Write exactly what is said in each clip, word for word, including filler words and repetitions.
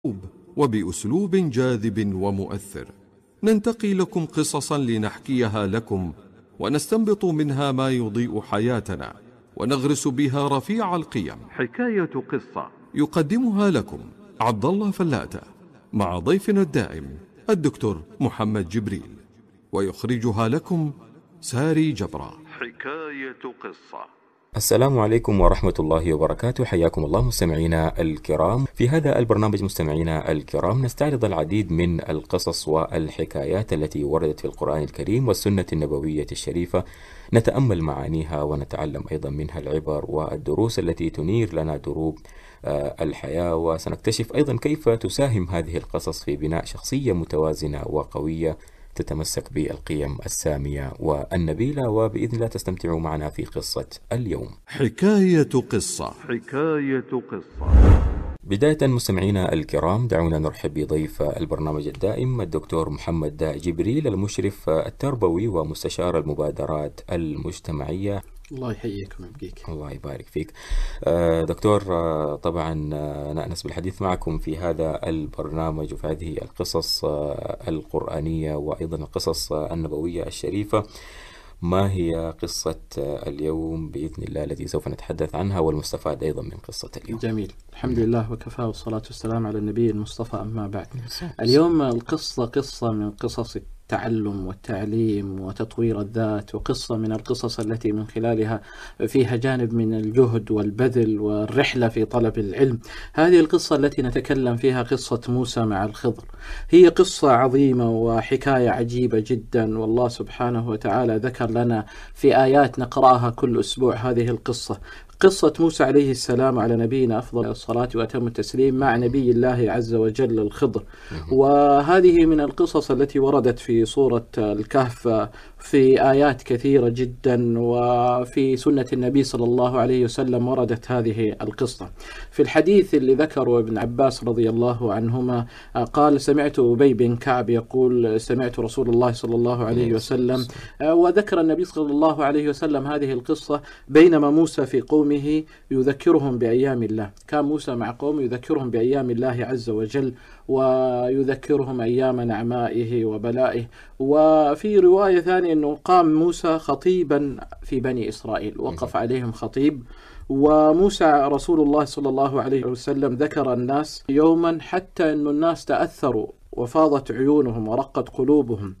وبأسلوب جاذب ومؤثر، ننتقي لكم قصصا لنحكيها لكم ونستنبط منها ما يضيء حياتنا ونغرس بها رفيع القيم. حكاية قصة يقدمها لكم عبد الله فلاتة مع ضيفنا الدائم الدكتور محمد جبريل، ويخرجها لكم ساري جبرة. حكاية قصة. السلام عليكم ورحمة الله وبركاته، حياكم الله مستمعينا الكرام. في هذا البرنامج مستمعينا الكرام نستعرض العديد من القصص والحكايات التي وردت في القرآن الكريم والسنة النبوية الشريفة، نتأمل معانيها ونتعلم أيضا منها العبر والدروس التي تنير لنا دروب الحياة، وسنكتشف أيضا كيف تساهم هذه القصص في بناء شخصية متوازنة وقوية تتمسك بالقيم السامية والنبيلة. وبإذن الله تستمتعوا معنا في قصة اليوم. حكاية قصة. حكاية قصة. بداية مستمعينا الكرام، دعونا نرحب بضيف البرنامج الدائم الدكتور محمد جبريل، المشرف التربوي ومستشار المبادرات المجتمعية. الله يحييك ويبقيك. الله يبارك فيك دكتور. طبعا نأنس بالحديث معكم في هذا البرنامج وفي هذه القصص القرآنية وأيضا القصص النبوية الشريفة. ما هي قصة اليوم بإذن الله التي سوف نتحدث عنها والمستفاد أيضا من قصة اليوم؟ جميل، الحمد لله وكفى والصلاة والسلام على النبي المصطفى. أما بعد، اليوم القصة قصة من قصص التعلم والتعليم وتطوير الذات، وقصة من القصص التي من خلالها فيها جانب من الجهد والبذل والرحلة في طلب العلم. هذه القصة التي نتكلم فيها قصة موسى مع الخضر، هي قصة عظيمة وحكاية عجيبة جدا، والله سبحانه وتعالى ذكر لنا في آيات نقرأها كل أسبوع هذه القصة. قصة موسى عليه السلام على نبينا أفضل الصلاة وأتم التسليم مع نبي الله عز وجل الخضر، وهذه من القصص التي وردت في سورة الكهف في آيات كثيرة جدا، وفي سنة النبي صلى الله عليه وسلم وردت هذه القصة. في الحديث اللي ذكره ابن عباس رضي الله عنهما قال: سمعت أبي بن كعب يقول سمعت رسول الله صلى الله عليه وسلم، وذكر النبي صلى الله عليه وسلم هذه القصة بينما موسى في قومه يذكرهم بأيام الله. كان موسى مع قومه يذكرهم بأيام الله عز وجل ويذكرهم أيام نعمائه وبلائه. وفي رواية ثانية أنه قام موسى خطيبا في بني إسرائيل، وقف عليهم خطيب. وموسى رسول الله صلى الله عليه وسلم ذكر الناس يوما حتى أن الناس تأثروا وفاضت عيونهم ورقت قلوبهم،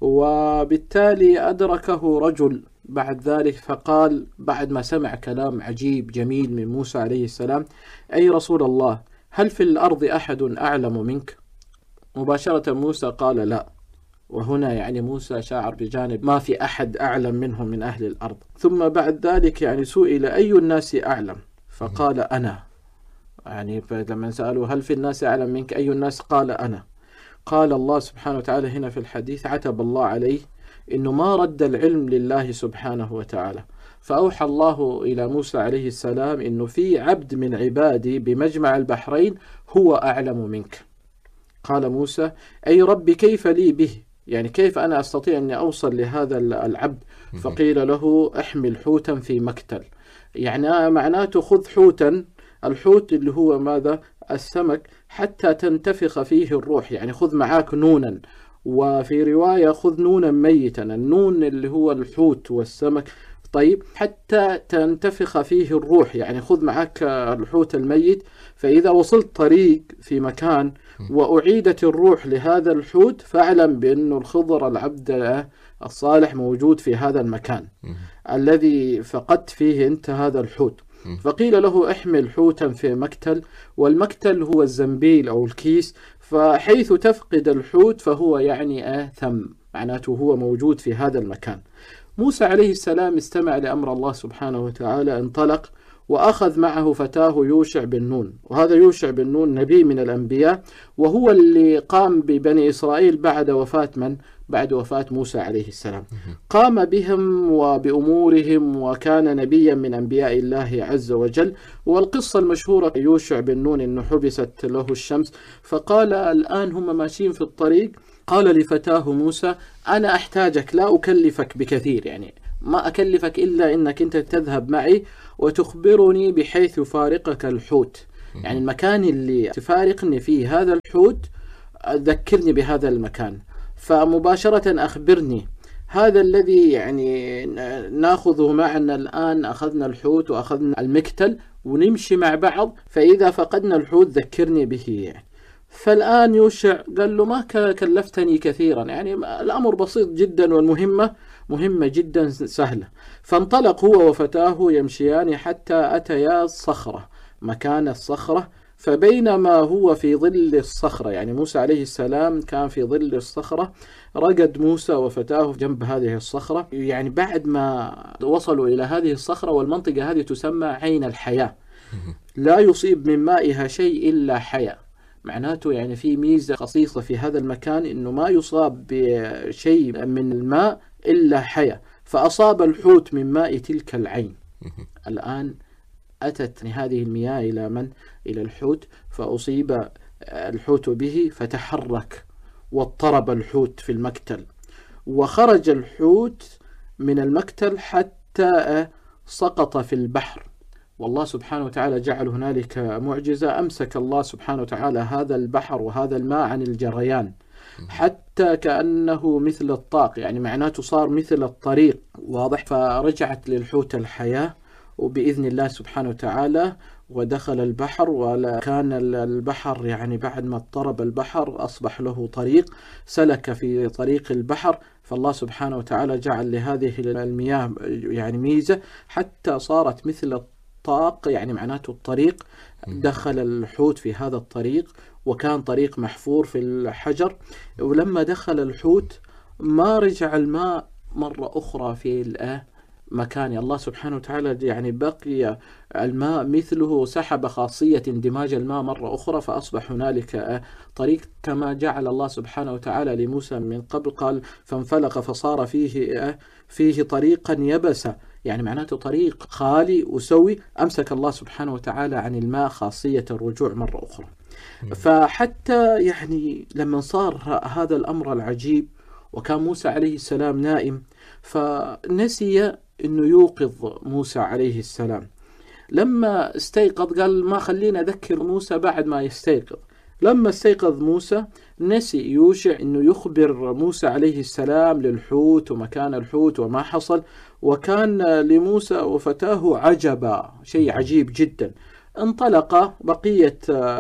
وبالتالي أدركه رجل بعد ذلك فقال بعد ما سمع كلام عجيب جميل من موسى عليه السلام: أي رسول الله، هل في الأرض أحد أعلم منك؟ مباشرة موسى قال لا، وهنا يعني موسى شاعر بجانب ما في أحد أعلم منهم من أهل الأرض. ثم بعد ذلك يعني سئل أي الناس أعلم، فقال أنا. يعني لما سألوا هل في الناس أعلم منك أي الناس، قال أنا. قال الله سبحانه وتعالى هنا في الحديث عتب الله عليه إنه ما رد العلم لله سبحانه وتعالى، فأوحى الله إلى موسى عليه السلام إنه في عبد من عبادي بمجمع البحرين هو أعلم منك. قال موسى: أي ربي كيف لي به، يعني كيف أنا أستطيع أن أوصل لهذا العبد؟ فقيل له: احمل حوتا في مكتل، يعني معناته خذ حوتا، الحوت اللي هو ماذا؟ السمك، حتى تنتفخ فيه الروح، يعني خذ معاك نونا. وفي رواية خذ نونا ميتا، النون اللي هو الحوت والسمك، طيب، حتى تنتفخ فيه الروح، يعني خذ معك الحوت الميت، فإذا وصلت طريق في مكان وأعيدت الروح لهذا الحوت فاعلم بأن الخضر العبد الصالح موجود في هذا المكان الذي فقدت فيه أنت هذا الحوت. فقيل له: احمل حوتا في مكتل، والمكتل هو الزنبيل أو الكيس، فحيث تفقد الحوت فهو يعني آثم، معناته هو موجود في هذا المكان. موسى عليه السلام استمع لأمر الله سبحانه وتعالى، انطلق وأخذ معه فتاه يوشع بن نون، وهذا يوشع بن نون نبي من الأنبياء، وهو اللي قام ببني إسرائيل بعد وفاة من؟ بعد وفاة موسى عليه السلام. قام بهم وبأمورهم وكان نبيا من أنبياء الله عز وجل. والقصة المشهورة يوشع بن نون إنه حبست له الشمس، فقال الآن هم ماشيين في الطريق، قال لفتاه موسى: أنا أحتاجك، لا أكلفك بكثير، يعني ما أكلفك إلا إنك أنت تذهب معي وتخبرني بحيث يفارقك الحوت. يعني المكان اللي تفارقني فيه هذا الحوت ذكرني بهذا المكان، فمباشرة أخبرني هذا الذي يعني ناخذه معنا الآن، أخذنا الحوت وأخذنا المكتل ونمشي مع بعض، فإذا فقدنا الحوت ذكرني به يعني. فالآن يوشع قال له ما كلفتني كثيرا، يعني الأمر بسيط جدا والمهمة مهمة جدا سهلة. فانطلق هو وفتاه يمشيان حتى أتيا الصخرة، مكان الصخرة، فبينما هو في ظل الصخرة، يعني موسى عليه السلام كان في ظل الصخرة، رقد موسى وفتاه جنب هذه الصخرة. يعني بعد ما وصلوا إلى هذه الصخرة، والمنطقة هذه تسمى عين الحياة، لا يصيب من مائها شيء إلا حياة، معناته يعني في ميزة خصيصة في هذا المكان إنه ما يصاب بشيء من الماء إلا حياة، فأصاب الحوت من ماء تلك العين. الآن أتت هذه المياه إلى من؟ إلى الحوت، فأصيب الحوت به فتحرك واضطرب الحوت في المكتل، وخرج الحوت من المكتل حتى سقط في البحر. والله سبحانه وتعالى جعل هنالك معجزة، أمسك الله سبحانه وتعالى هذا البحر وهذا الماء عن الجريان حتى كأنه مثل الطاق، يعني معناته صار مثل الطريق، واضح. فرجعت للحوت الحياة وبإذن الله سبحانه وتعالى، ودخل البحر، وكان البحر يعني بعد ما اضطرب البحر أصبح له طريق، سلك في طريق البحر. فالله سبحانه وتعالى جعل لهذه المياه يعني ميزة حتى صارت مثل الطاق، يعني معناته الطريق. دخل الحوت في هذا الطريق، وكان طريق محفور في الحجر، ولما دخل الحوت ما رجع الماء مرة أخرى في مكان الله سبحانه وتعالى، يعني بقي الماء مثله، سحب خاصية اندماج الماء مرة أخرى، فأصبح هنالك طريق كما جعل الله سبحانه وتعالى لموسى من قبل، قال فانفلق فصار فيه فيه طريقا يبسا، يعني معناته طريق خالي وسوي. أمسك الله سبحانه وتعالى عن الماء خاصية الرجوع مرة أخرى. فحتى يعني لما صار هذا الأمر العجيب، وكان موسى عليه السلام نائم، فنسي أنه يوقظ موسى عليه السلام. لما استيقظ قال ما خلينا أذكر موسى بعد ما يستيقظ. لما استيقظ موسى نسي يوشع أنه يخبر موسى عليه السلام للحوت ومكان الحوت وما حصل، وكان لموسى وفتاه عجبا، شيء عجيب جدا. انطلقا بقية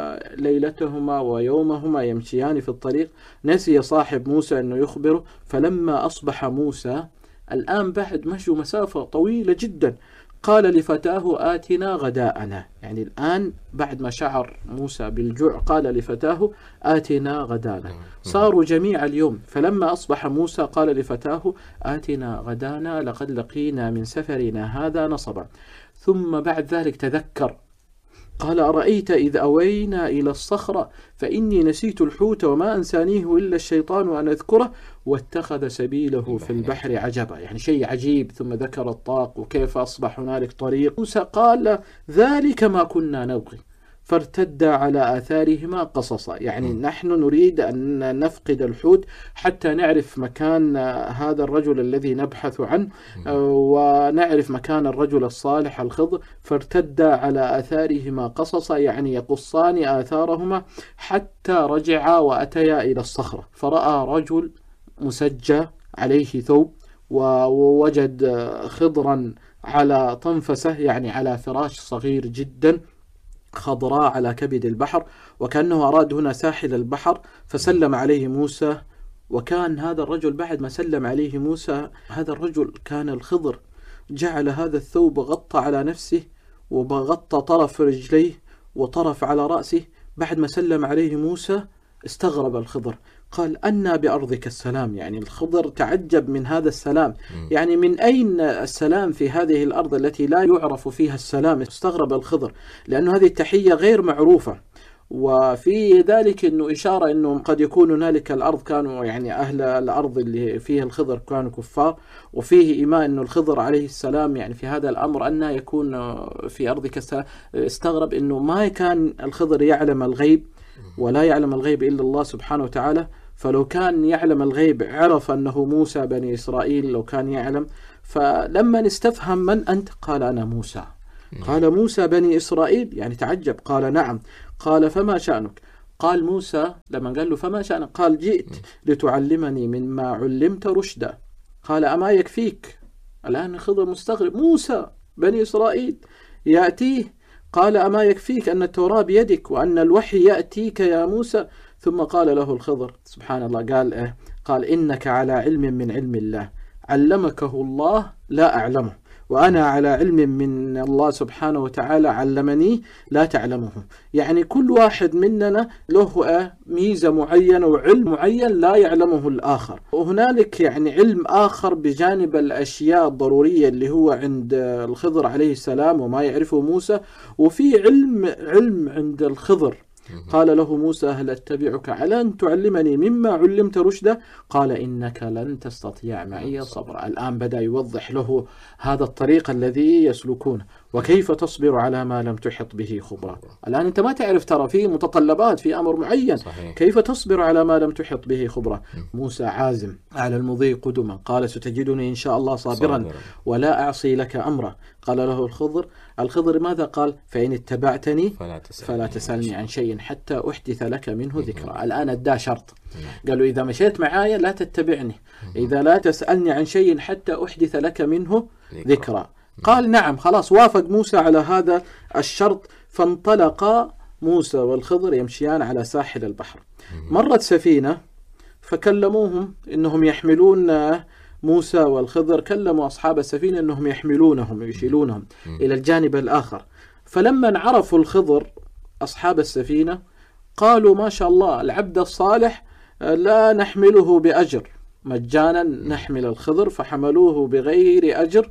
ليلتهما ويومهما يمشيان في الطريق، نسي صاحب موسى أنه يخبره. فلما أصبح موسى الآن بعد مشوا مسافة طويلة جدا، قال لفتاه آتنا غداءنا، يعني الآن بعد ما شعر موسى بالجوع قال لفتاه آتنا غداءنا. صاروا جميع اليوم. فلما أصبح موسى قال لفتاه آتنا غدانا لقد لقينا من سفرنا هذا نصبا. ثم بعد ذلك تذكر، قال أرأيت إذ أوينا إلى الصخرة فإني نسيت الحوت وما أنسانيه إلا الشيطان أن أذكره واتخذ سبيله في البحر عجبا، يعني شيء عجيب. ثم ذكر الطاق وكيف أصبح هنالك طريق. موسى قال ذلك ما كنا نبغي فارتد على آثارهما قصصا، يعني نحن نريد أن نفقد الحوت حتى نعرف مكان هذا الرجل الذي نبحث عنه، ونعرف مكان الرجل الصالح الخضر. فارتد على آثارهما قصصا، يعني يقصان آثارهما حتى رجعا وأتيا إلى الصخرة، فرأى رجل مسجى عليه ثوب، ووجد خضرا على طنفسه، يعني على فراش صغير جدا خضراء على كبد البحر، وكأنه أراد هنا ساحل البحر. فسلم عليه موسى، وكان هذا الرجل بعد ما سلم عليه موسى، هذا الرجل كان الخضر جعل هذا الثوب غطى على نفسه وغطى طرف رجليه وطرف على رأسه. بعد ما سلم عليه موسى استغرب الخضر، قال أنى بأرضك السلام، يعني الخضر تعجب من هذا السلام، يعني من أين السلام في هذه الأرض التي لا يعرف فيها السلام. استغرب الخضر لأن هذه التحية غير معروفة، وفي ذلك أنه إشارة أنه قد يكون هنالك الأرض كانوا يعني أهل الأرض اللي فيها الخضر كانوا كفار، وفيه إيمان أنه الخضر عليه السلام يعني في هذا الأمر أنه يكون في أرضك السلام. استغرب أنه ما كان الخضر يعلم الغيب، ولا يعلم الغيب إلا الله سبحانه وتعالى. فلو كان يعلم الغيب عرف أنه موسى بني إسرائيل، لو كان يعلم. فلما نستفهم من أنت قال أنا موسى. قال موسى بني إسرائيل، يعني تعجب. قال نعم. قال فما شأنك؟ قال موسى لما قال له فما شأنك قال جئت لتعلمني مما علمت رشدا. قال أما يكفيك؟ الآن خضر مستغرب، موسى بني إسرائيل يأتيه قال أما يكفيك أن التوراة بيدك وأن الوحي يأتيك يا موسى؟ ثم قال له الخضر سبحان الله، قال إيه؟ قال إنك على علم من علم الله علمكه الله لا أعلمه، وأنا على علم من الله سبحانه وتعالى علمني لا تعلمه. يعني كل واحد مننا له ميزة معينة وعلم معين لا يعلمه الآخر، وهنالك يعني علم آخر بجانب الأشياء الضرورية اللي هو عند الخضر عليه السلام وما يعرفه موسى، وفي علم علم عند الخضر. قال له موسى هل أتبعك على أن تعلمني مما علمت رشدا؟ قال إنك لن تستطيع معي صبرا. الآن بدأ يوضح له هذا الطريق الذي يسلكونه، وكيف تصبر على ما لم تحط به خبرا. الآن أنت ما تعرف، ترى في متطلبات، في أمر معين، صحيح. كيف تصبر على ما لم تحط به خبرا؟ موسى عازم على المضي قدما، قال ستجدني إن شاء الله صابرا, صابرا. ولا أعصي لك أمرا. قال له الخضر الخضر ماذا قال؟ فإن اتبعتني فلا تسألني, فلا تسألني عن شيء حتى أحدث لك منه ذكرى. الآن أدى شرط، قالوا إذا مشيت معايا لا تتبعني، إذا لا تسألني عن شيء حتى أحدث لك منه ذكرى. قال نعم، خلاص وافق موسى على هذا الشرط. فانطلقا موسى والخضر يمشيان على ساحل البحر. مرت سفينة فكلموهم إنهم يحملون، موسى والخضر كلموا أصحاب السفينة أنهم يحملونهم يشيلونهم إلى الجانب الآخر. فلما عرفوا الخضر أصحاب السفينة قالوا ما شاء الله العبد الصالح لا نحمله بأجر، مجانا نحمل الخضر. فحملوه بغير أجر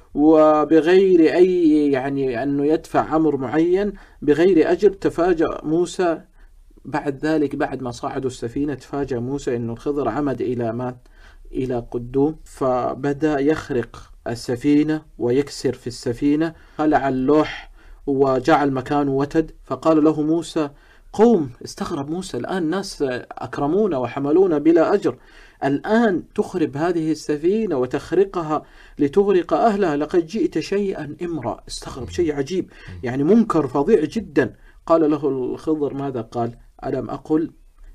وبغير أي يعني أنه يدفع أمر معين، بغير أجر. تفاجأ موسى بعد ذلك، بعد ما صعدوا السفينة تفاجأ موسى أنه الخضر عمد إلى ما إلى قدوم، فبدأ يخرق السفينة ويكسر في السفينة، خلع اللوح وجعل مكانه وتد. فقال له موسى قوم. استغرب موسى، الآن ناس أكرمونا وحملونا بلا أجر، الآن تخرب هذه السفينة وتخرقها لتغرق أهلها، لقد جئت شيئا إمرا. استغرب، شيء عجيب يعني منكر فظيع جدا. قال له الخضر ماذا قال؟ ألم أقل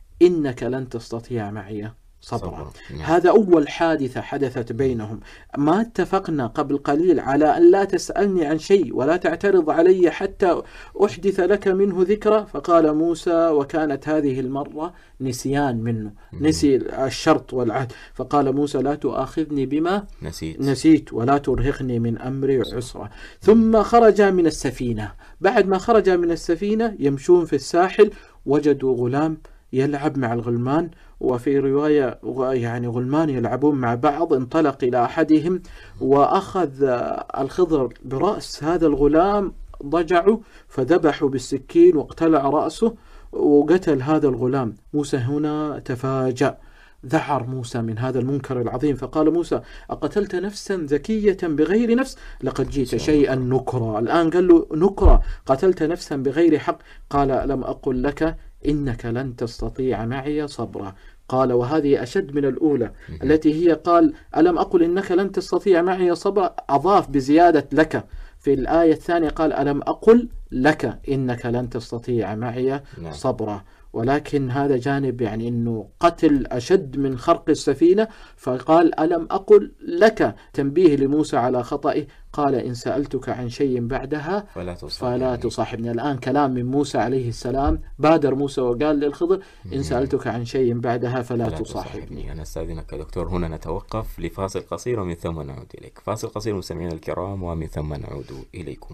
إنك لن تستطيع معي صبرا. هذا أول حادثة حدثت بينهم. ما اتفقنا قبل قليل على أن لا تسألني عن شيء ولا تعترض علي حتى أحدث لك منه ذكرى؟ فقال موسى، وكانت هذه المرة نسيان منه، نسي الشرط والعهد. فقال موسى لا تؤاخذني بما نسيت, نسيت ولا ترهقني من أمري عسرا. ثم خرج من السفينة. بعد ما خرج من السفينة يمشون في الساحل، وجدوا غلام يلعب مع الغلمان، وفي رواية يعني غلمان يلعبون مع بعض. انطلق إلى أحدهم وأخذ الخضر برأس هذا الغلام، ضجعه فذبحوا بالسكين واقتلع رأسه وقتل هذا الغلام. موسى هنا تفاجأ، ذعر موسى من هذا المنكر العظيم. فقال موسى أقتلت نفسا زكية بغير نفس؟ لقد جئت شيئا نكرا. الآن قال له نكرا، قتلت نفسا بغير حق. قال ألم أقل لك إنك لن تستطيع معي صبرا. قال وهذه أشد من الأولى التي هي قال ألم أقل إنك لن تستطيع معي صبرا، أضاف بزيادة لك. في الآية الثانية قال ألم أقل لك إنك لن تستطيع معي صبرا. ولكن هذا جانب يعني أنه قتل أشد من خرق السفينة. فقال ألم أقل لك، تنبيه لموسى على خطئه. قال إن سألتك عن شيء بعدها فلا تصاحبني, فلا تصاحبني. الآن كلام من موسى عليه السلام. بادر موسى وقال للخضر إن سألتك عن شيء بعدها فلا, فلا تصاحبني. تصاحبني. أنا أستاذنك دكتور، هنا نتوقف لفاصل قصير ومن ثم نعود إليك. فاصل قصير مستمعينا الكرام ومن ثم نعود إليكم.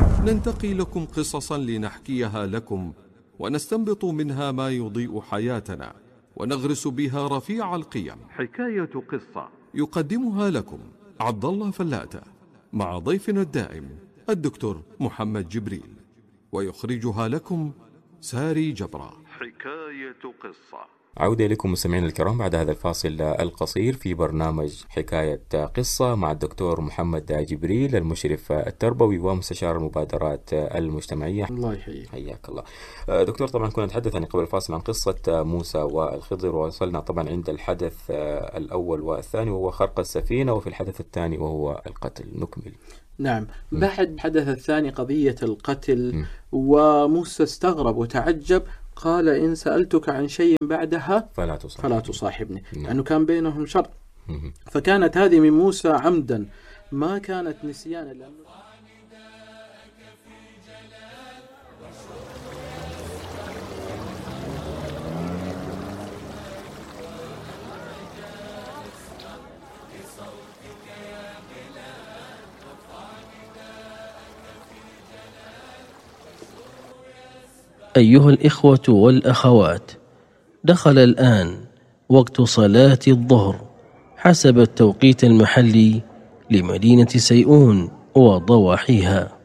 ننتقي لكم قصصا لنحكيها لكم ونستنبط منها ما يضيء حياتنا ونغرس بها رفيع القيم. حكاية قصة يقدمها لكم عبد الله فلاتة مع ضيفنا الدائم الدكتور محمد جبريل، ويخرجها لكم ساري جبرة. حكاية قصة. عودة لكم مستمعينا الكرام بعد هذا الفاصل القصير في برنامج حكاية قصة مع الدكتور محمد جبريل، المشرف التربوي ومستشار المبادرات المجتمعية. الله يحييك. حياك الله دكتور. طبعا كنا نتحدث يعني قبل الفاصل عن قصة موسى والخضر، ووصلنا طبعا عند الحدث الأول والثاني وهو خرق السفينة، وفي الحدث الثاني وهو القتل. نكمل. نعم. بعد الحدث الثاني قضية القتل م. وموسى استغرب وتعجب، قال إن سألتك عن شيء بعدها فلا تصاحبني, فلا تصاحبني. نعم. لأنه كان بينهم شر. فكانت هذه من موسى عمدا، ما كانت نسيانا. لأنه أيها الإخوة والأخوات، دخل الآن وقت صلاة الظهر حسب التوقيت المحلي لمدينة سيئون وضواحيها.